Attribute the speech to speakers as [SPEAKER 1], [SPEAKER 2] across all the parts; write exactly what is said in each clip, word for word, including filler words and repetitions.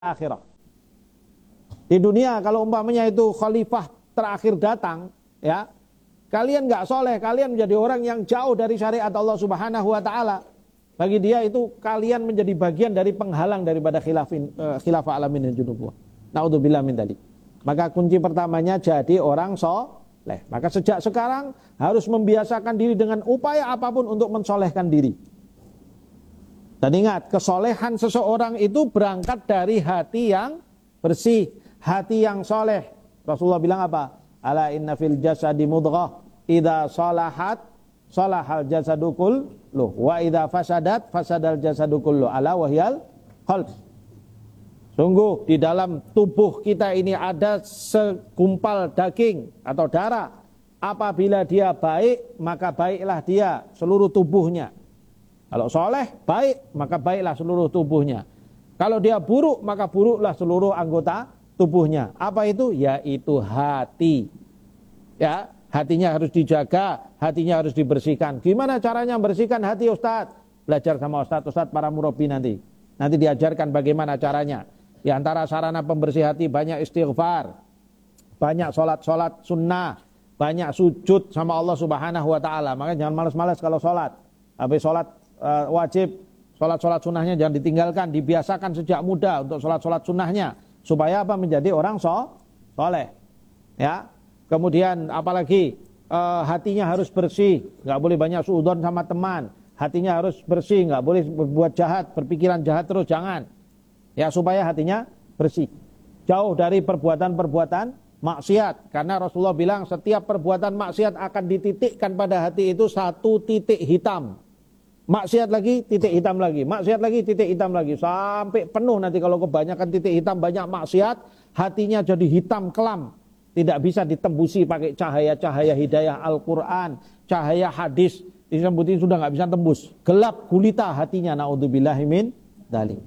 [SPEAKER 1] akhirat. Di dunia kalau umpamanya itu khalifah terakhir datang, ya, kalian nggak soleh, kalian menjadi orang yang jauh dari syariat Allah Subhanahu Wa Taala. Bagi dia itu kalian menjadi bagian dari penghalang daripada khilafin, uh, khilafah alamin dan junubullah. Naudzubillah min dzalik. Maka kunci pertamanya jadi orang soleh. Maka sejak sekarang harus membiasakan diri dengan upaya apapun untuk mensolehkan diri. Dan ingat, kesolehan seseorang itu berangkat dari hati yang bersih, hati yang soleh. Rasulullah bilang apa? Ala inna fil jasadi mudghah, idza salahat salahal jasadu kulluh, wa idza fasadat fasadal jasadu kulluh, ala wahyal qalb. Sungguh di dalam tubuh kita ini ada segumpal daging atau darah. Apabila dia baik, maka baiklah dia seluruh tubuhnya. Kalau soleh, baik, maka baiklah seluruh tubuhnya. Kalau dia buruk, maka buruklah seluruh anggota tubuhnya. Apa itu? Yaitu hati. Ya, hatinya harus dijaga, hatinya harus dibersihkan. Gimana caranya membersihkan hati, Ustaz? Belajar sama Ustaz-Ustaz para murabi nanti. Nanti diajarkan bagaimana caranya. Di antara sarana pembersih hati banyak istighfar, banyak sholat-sholat sunnah, banyak sujud sama Allah Subhanahu Wa Taala. Makanya jangan malas-malas kalau sholat. Habis sholat Uh, wajib, sholat-sholat sunnahnya jangan ditinggalkan, dibiasakan sejak muda untuk sholat-sholat sunnahnya, supaya apa? Menjadi orang so, soleh. Ya, kemudian apalagi uh, hatinya harus bersih, nggak boleh banyak suudzon sama teman, hatinya harus bersih, nggak boleh berbuat jahat, berpikiran jahat terus, jangan. Ya, supaya hatinya bersih, jauh dari perbuatan-perbuatan maksiat, karena Rasulullah bilang setiap perbuatan maksiat akan dititikkan pada hati itu satu titik hitam. Maksiat lagi, titik hitam lagi. Maksiat lagi, titik hitam lagi. Sampai penuh nanti kalau kebanyakan titik hitam, banyak maksiat, hatinya jadi hitam kelam. Tidak bisa ditembusi pakai cahaya-cahaya hidayah Al-Quran, cahaya hadis. Disebutin sudah nggak bisa tembus. Gelap gulita hatinya, naudzubillahi min dzalik.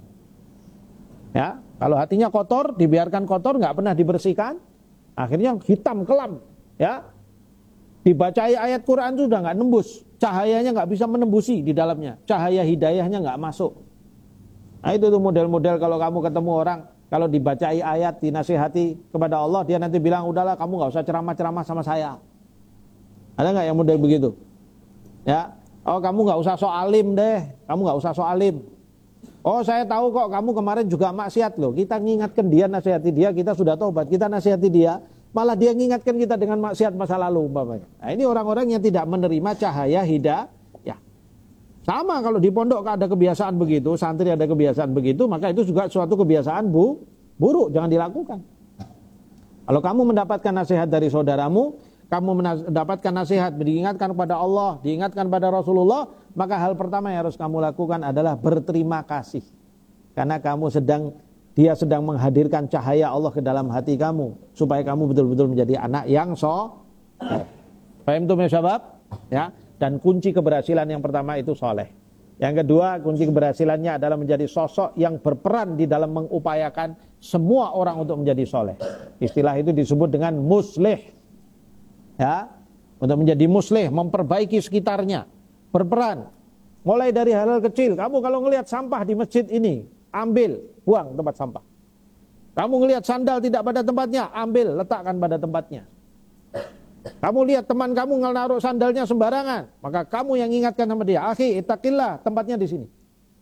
[SPEAKER 1] Ya, kalau hatinya kotor, dibiarkan kotor, nggak pernah dibersihkan, akhirnya hitam kelam. Ya, dibacai ayat Quran sudah nggak nembus, cahayanya nggak bisa menembusi di dalamnya, cahaya hidayahnya nggak masuk. Nah itu tuh model-model kalau kamu ketemu orang, kalau dibacai ayat, dinasihati kepada Allah, dia nanti bilang udahlah kamu nggak usah ceramah-ceramah sama saya. Ada nggak yang model begitu? Ya, oh kamu nggak usah so alim deh, kamu nggak usah so alim. Oh saya tahu kok kamu kemarin juga maksiat loh. Kita ngingatkan dia, nasihati dia, kita sudah taubat, kita nasihati dia. Malah dia mengingatkan kita dengan maksiat masa lalu umpamanya. Nah, ini orang-orang yang tidak menerima cahaya hidayah. Ya. Sama kalau di pondok ada kebiasaan begitu, santri ada kebiasaan begitu, maka itu juga suatu kebiasaan bu, buruk, jangan dilakukan. Kalau kamu mendapatkan nasihat dari saudaramu, kamu mendapatkan nasihat, diingatkan kepada Allah, diingatkan pada Rasulullah, maka hal pertama yang harus kamu lakukan adalah berterima kasih. Karena kamu sedang Dia sedang menghadirkan cahaya Allah ke dalam hati kamu, supaya kamu betul-betul menjadi anak yang soleh. Paham tuh ya syabab? Ya. Dan kunci keberhasilan yang pertama itu soleh. Yang kedua, kunci keberhasilannya adalah menjadi sosok yang berperan di dalam mengupayakan semua orang untuk menjadi soleh. Istilah itu disebut dengan muslih. Ya, untuk menjadi muslih, memperbaiki sekitarnya, berperan. Mulai dari hal-hal kecil. Kamu kalau ngelihat sampah di masjid ini, ambil, buang tempat sampah. Kamu ngelihat sandal tidak pada tempatnya, ambil, letakkan pada tempatnya. Kamu lihat teman kamu naruh sandalnya sembarangan, maka kamu yang ingatkan sama dia, akhi, ittaqillah, tempatnya di sini.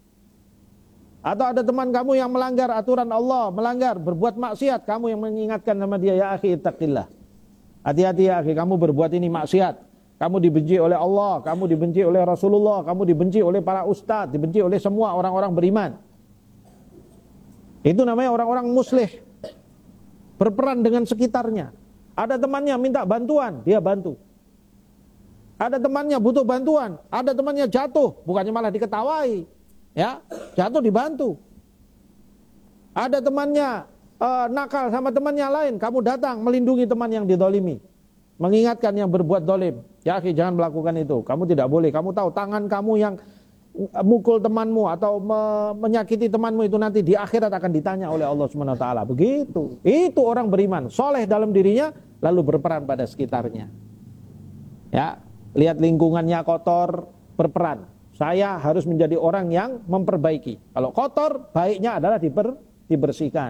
[SPEAKER 1] Atau ada teman kamu yang melanggar aturan Allah, melanggar, berbuat maksiat, kamu yang mengingatkan sama dia, ya akhi, ittaqillah. Hati-hati ya akhi, kamu berbuat ini maksiat. Kamu dibenci oleh Allah, kamu dibenci oleh Rasulullah, kamu dibenci oleh para ustadz, dibenci oleh semua orang-orang beriman. Itu namanya orang-orang muslih, berperan dengan sekitarnya. Ada temannya minta bantuan, dia bantu. Ada temannya butuh bantuan, ada temannya jatuh, bukannya malah diketawai, ya, jatuh dibantu. Ada temannya uh, nakal sama temannya lain, kamu datang melindungi teman yang didolimi, mengingatkan yang berbuat dolim. Ya akhi, jangan melakukan itu, kamu tidak boleh. Kamu tahu tangan kamu yang mukul temanmu atau me- menyakiti temanmu itu nanti di akhirat akan ditanya oleh Allah Subhanahu wa taala. Begitu. Itu orang beriman, soleh dalam dirinya, lalu berperan pada sekitarnya. Ya, lihat lingkungannya kotor, berperan. Saya harus menjadi orang yang memperbaiki. Kalau kotor, baiknya adalah diper, dibersihkan.